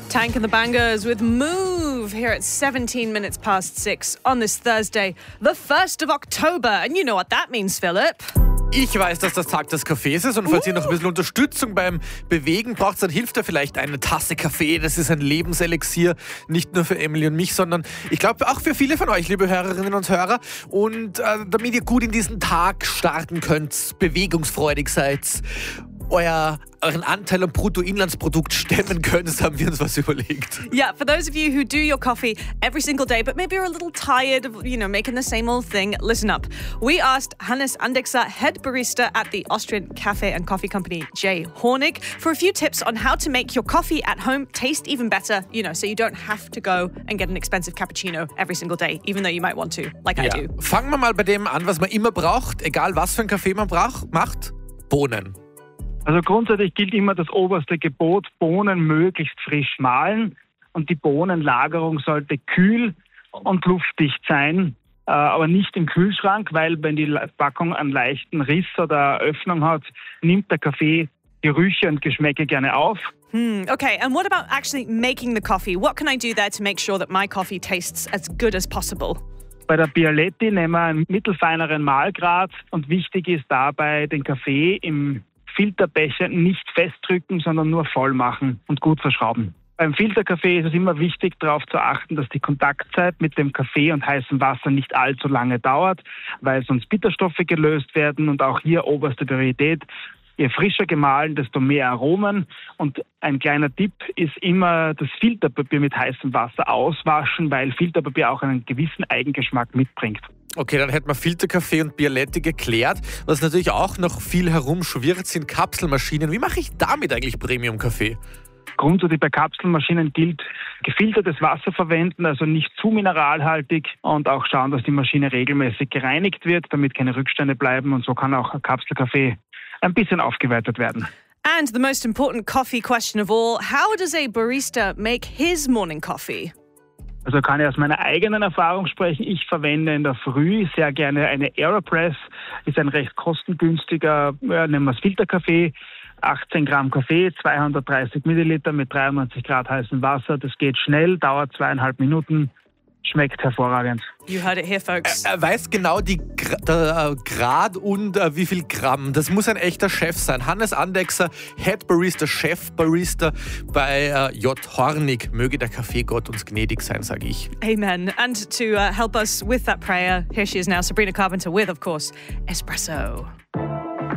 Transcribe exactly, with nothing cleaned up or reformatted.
Tank and the Bangers with Move here at seventeen minutes past six on this Thursday, the first of October. And you know what that means, Philip. Ich weiß, dass das Tag des Kaffees ist und falls Uh. ihr noch ein bisschen Unterstützung beim Bewegen braucht, dann hilft da vielleicht eine Tasse Kaffee. Das ist ein Lebenselixier, nicht nur für Emily und mich, sondern ich glaube auch für viele von euch, liebe Hörerinnen und Hörer. Und äh, damit ihr gut in diesen Tag starten könnt, bewegungsfreudig seid, euer, euren Anteil am Bruttoinlandsprodukt stemmen könnt, haben wir uns was überlegt. Yeah, for those of you who do your coffee every single day, but maybe you're a little tired of, you know, making the same old thing, listen up. We asked Hannes Andekser, head barista at the Austrian cafe and coffee company J. Hornig, for a few tips on how to make your coffee at home taste even better, you know, so you don't have to go and get an expensive cappuccino every single day, even though you might want to, like I Ja. do. Fangen wir mal bei dem an, was man immer braucht, egal was für einen Kaffee man braucht, macht, Bohnen. Also grundsätzlich gilt immer das oberste Gebot, Bohnen möglichst frisch mahlen und die Bohnenlagerung sollte kühl und luftdicht sein, äh, aber nicht im Kühlschrank, weil wenn die Packung einen leichten Riss oder Öffnung hat, nimmt der Kaffee Gerüche und Geschmäcke gerne auf. Hmm, okay, and what about actually making the coffee? What can I do there to make sure that my coffee tastes as good as possible? Bei der Bialetti nehmen wir einen mittelfeineren Mahlgrad und wichtig ist dabei, den Kaffee im Filterbecher nicht festdrücken, sondern nur voll machen und gut verschrauben. Beim Filterkaffee ist es immer wichtig, darauf zu achten, dass die Kontaktzeit mit dem Kaffee und heißem Wasser nicht allzu lange dauert, weil sonst Bitterstoffe gelöst werden und auch hier oberste Priorität. Je frischer gemahlen, desto mehr Aromen. Und ein kleiner Tipp ist immer das Filterpapier mit heißem Wasser auswaschen, weil Filterpapier auch einen gewissen Eigengeschmack mitbringt. Okay, dann hätten wir Filterkaffee und Bialetti geklärt. Was natürlich auch noch viel herumschwirrt, sind Kapselmaschinen. Wie mache ich damit eigentlich Premium-Kaffee? Grundsätzlich bei Kapselmaschinen gilt, gefiltertes Wasser verwenden, also nicht zu mineralhaltig und auch schauen, dass die Maschine regelmäßig gereinigt wird, damit keine Rückstände bleiben und so kann auch ein Kapselkaffee ein bisschen aufgewertet werden. And the most important coffee question of all, how does a barista make his morning coffee? Also kann ich aus meiner eigenen Erfahrung sprechen. Ich verwende in der Früh sehr gerne eine Aeropress. Ist ein recht kostengünstiger, ja, nennen wir es Filterkaffee. achtzehn Gramm Kaffee, zweihundertdreißig Milliliter mit dreiundneunzig Grad heißem Wasser. Das geht schnell, dauert zweieinhalb Minuten. Schmeckt hervorragend. You heard it here, folks. Er weiß genau die Gra der, äh, Grad und äh, wie viel Gramm. Das muss ein echter Chef sein. Hannes Andekser, Head Barista, Chef Barista bei äh, J. Hornig. Möge der Kaffeegott uns gnädig sein, sage ich. Amen. And to uh, help us with that prayer, here she is now, Sabrina Carpenter with, of course, Espresso.